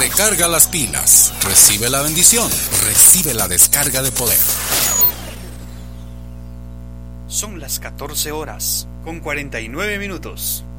Recarga las pilas, recibe la bendición, recibe la descarga de poder. Son las 14 horas con 49 minutos.